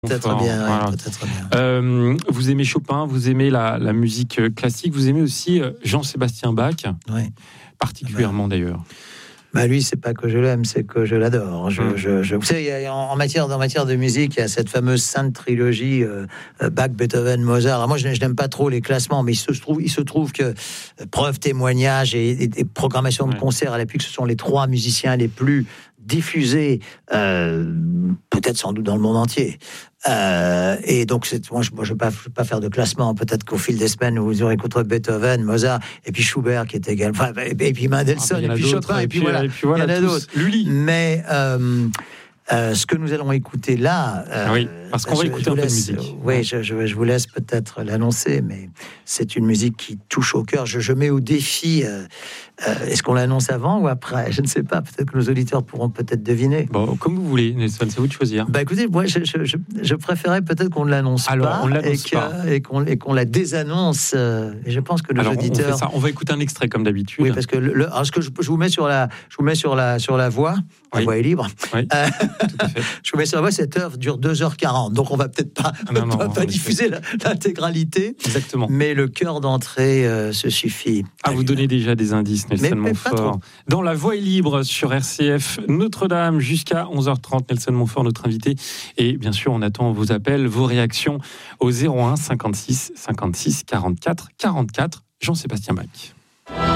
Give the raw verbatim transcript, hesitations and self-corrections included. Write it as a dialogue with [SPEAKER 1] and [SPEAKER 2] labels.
[SPEAKER 1] Peut-être
[SPEAKER 2] Fort,
[SPEAKER 1] bien,
[SPEAKER 2] voilà.
[SPEAKER 1] ouais, peut-être bien.
[SPEAKER 2] Euh, vous aimez Chopin, vous aimez la, la musique classique, vous aimez aussi Jean-Sébastien Bach,
[SPEAKER 1] Ouais.
[SPEAKER 2] particulièrement bah, d'ailleurs.
[SPEAKER 1] Bah lui, c'est pas que je l'aime, c'est que je l'adore. Je,
[SPEAKER 2] mmh.
[SPEAKER 1] je, je, vous savez, en, en matière, en matière de musique, il y a cette fameuse sainte trilogie euh, Bach, Beethoven, Mozart. Alors moi, je, je n'aime pas trop les classements, mais il se trouve, il se trouve que euh, preuve, témoignage et, et, et programmation de ouais. concerts à l'appui, que ce sont les trois musiciens les plus diffusés, euh, peut-être sans doute dans le monde entier. Euh, et donc, c'est, moi, je ne vais pas, pas faire de classement. Peut-être qu'au fil des semaines, vous aurez écouté Beethoven, Mozart, et puis Schubert, qui est également, enfin, et, et puis Mendelssohn, ah, et puis Chopin, et, et puis, puis voilà,
[SPEAKER 2] et puis voilà,
[SPEAKER 1] il y en a d'autres.
[SPEAKER 2] Lully.
[SPEAKER 1] Mais euh, euh, ce que nous allons écouter là, euh,
[SPEAKER 2] oui, parce qu'on va
[SPEAKER 1] je,
[SPEAKER 2] écouter
[SPEAKER 1] je
[SPEAKER 2] un
[SPEAKER 1] laisse,
[SPEAKER 2] peu de musique.
[SPEAKER 1] Oui, ouais. je, je, je vous laisse peut-être l'annoncer, mais c'est une musique qui touche au cœur. Je, je mets au défi. Euh, euh, est-ce qu'on l'annonce avant ou après ? Je ne sais pas. Peut-être que nos auditeurs pourront peut-être deviner.
[SPEAKER 2] Bon, comme vous voulez, Nelson, c'est vous de choisir.
[SPEAKER 1] Bah écoutez, moi, je, je, je, je préférais peut-être qu'on ne l'annonce
[SPEAKER 2] Alors,
[SPEAKER 1] pas,
[SPEAKER 2] on l'annonce
[SPEAKER 1] et,
[SPEAKER 2] pas.
[SPEAKER 1] et, qu'on, et qu'on la désannonce. Euh, et je pense que nos
[SPEAKER 2] alors,
[SPEAKER 1] auditeurs.
[SPEAKER 2] On, fait ça. On va écouter un extrait comme d'habitude.
[SPEAKER 1] Oui, parce que le, le, alors ce que je, je vous mets sur la, je vous mets sur la, sur la voix. La oui. voix est libre.
[SPEAKER 2] Oui, euh, tout à fait.
[SPEAKER 1] Je vous mets sur la voix. Cette œuvre dure deux heures quarante, donc on va peut-être pas, ah non, non, pas, non, pas diffuser la, l'intégralité.
[SPEAKER 2] Exactement.
[SPEAKER 1] Mais le cœur d'entrée euh, se suffit.
[SPEAKER 2] Ah, vous donnez déjà des indices, Nelson Montfort. Dans La Voix est libre sur R C F Notre-Dame jusqu'à onze heures trente. Nelson Montfort, notre invité. Et bien sûr, on attend vos appels, vos réactions au zéro un cinquante-six cinquante-six quarante-quatre quarante-quatre. Jean-Sébastien Bach.